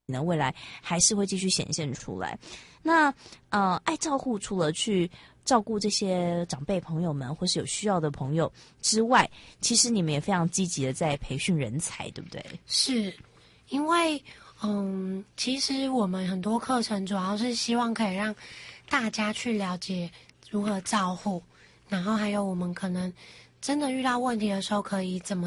呢，未来还是会继续显现出来。那爱照护除了去照顾这些长辈朋友们或是有需要的朋友之外，其实你们也非常积极的在培训人才，对不对？ 是，因为其实我们很多课程主要是希望可以让大家去了解如何照护，然后还有我们可能真的遇到问题的时候可以怎么